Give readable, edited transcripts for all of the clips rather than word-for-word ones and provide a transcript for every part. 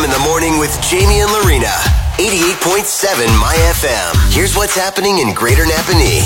a.m. in the morning with Jamie and Lorena. 88.7 My FM. Here's what's happening in Greater Napanee.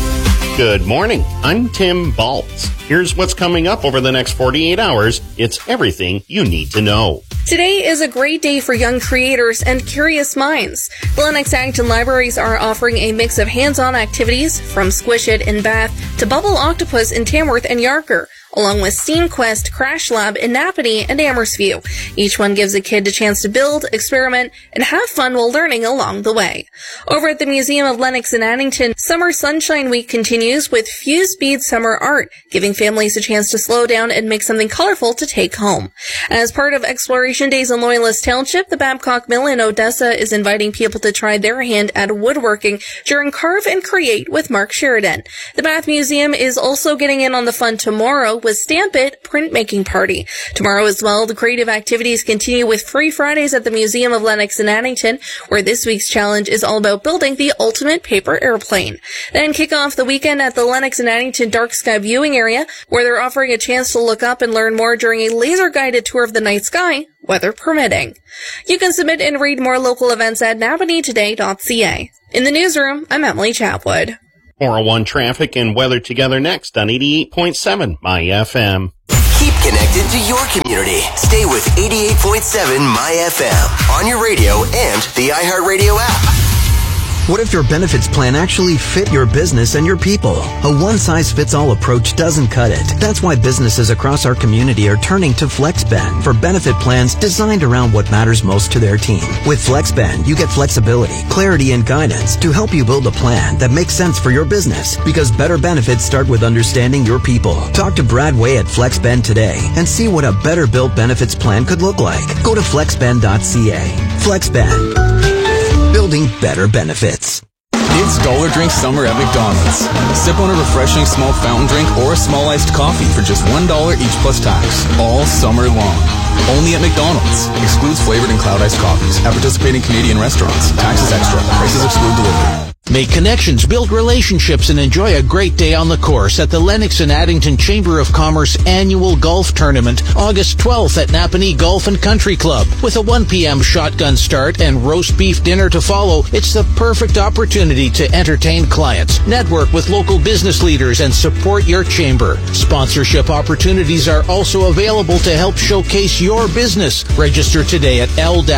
Good morning. I'm Tim Baltz. Here's what's coming up over the next 48 hours. It's everything you need to know. Today is a great day for young creators and curious minds. The Lennox-Addington Libraries are offering a mix of hands-on activities from Squish It in Bath to Bubble Octopus in Tamworth and Yarker, along with Steam Quest, Crash Lab in Napanee and Amherstview. Each one gives a kid a chance to build, experiment, and have fun while learning along the way. Over at the Museum of Lennox in Addington, Summer Sunshine Week continues with Fuse Bead Summer Art, giving families a chance to slow down and make something colorful to take home. As part of Exploration Days in Loyalist Township, the Babcock Mill in Odessa is inviting people to try their hand at woodworking during Carve and Create with Mark Sheridan. The Bath Museum is also getting in on the fun tomorrow with Stamp It Printmaking Party. Tomorrow as well, the creative activities continue with Free Fridays at the Museum of Lennox in Addington, where this week's challenge is all about building the ultimate paper airplane. Then kick off the weekend at the Lennox in Addington Dark Sky Viewing Area, where they're offering a chance to look up and learn more during a laser-guided tour of the night sky, weather permitting. You can submit and read more local events at napaneetoday.ca. In the newsroom, I'm Emily Chapwood. 401 traffic and weather together next on 88.7 My FM. Keep connected to your community. Stay with 88.7 My FM on your radio and the iHeartRadio app. What if your benefits plan actually fit your business and your people? A one-size-fits-all approach doesn't cut it. That's why businesses across our community are turning to FlexBand for benefit plans designed around what matters most to their team. With FlexBand, you get flexibility, clarity, and guidance to help you build a plan that makes sense for your business, because better benefits start with understanding your people. Talk to Brad Way at FlexBand today and see what a better-built benefits plan could look like. Go to flexband.ca. FlexBand. Building better benefits. It's Dollar Drink Summer at McDonald's. Sip on a refreshing small fountain drink or a small iced coffee for just $1 each plus tax, all summer long. Only at McDonald's. Excludes flavored and cloud iced coffees. At participating Canadian restaurants. Taxes extra. Prices exclude delivery. Make connections, build relationships, and enjoy a great day on the course at the Lennox and Addington Chamber of Commerce Annual Golf Tournament, August 12th at Napanee Golf and Country Club. With a 1 p.m. shotgun start and roast beef dinner to follow, it's the perfect opportunity to entertain clients, network with local business leaders, and support your chamber. Sponsorship opportunities are also available to help showcase your business. Register today at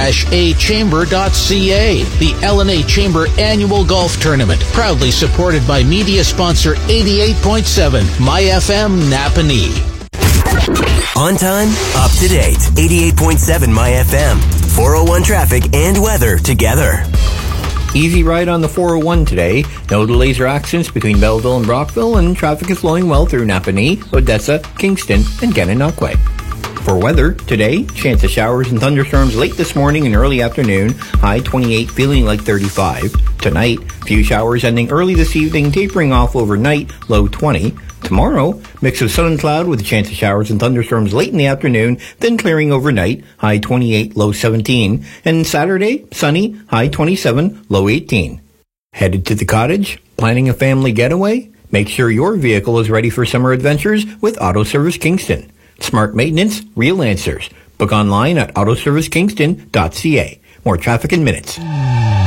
l-achamber.ca. The L&A Chamber Annual Golf Tournament, proudly supported by media sponsor 88.7 My FM Napanee. On time, up to date. 88.7 My FM. 401 traffic and weather together. Easy ride on the 401 today. No delays or accidents between Belleville and Brockville, and traffic is flowing well through Napanee, Odessa, Kingston, and Gananoque. For weather, today, chance of showers and thunderstorms late this morning and early afternoon, high 28, feeling like 35. Tonight, few showers ending early this evening, tapering off overnight, low 20. Tomorrow, mix of sun and cloud with a chance of showers and thunderstorms late in the afternoon, then clearing overnight, high 28, low 17. And Saturday, sunny, high 27, low 18. Headed to the cottage? Planning a family getaway? Make sure your vehicle is ready for summer adventures with Auto Service Kingston. Smart maintenance, real answers. Book online at autoservicekingston.ca. More traffic in minutes.